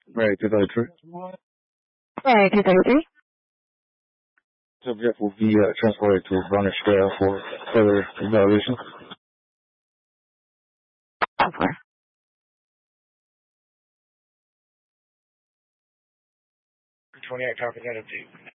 Right, 233. Right, 233. Subject will be transported to Varnish Trail for further evaluation. Okay. 28 copy that update.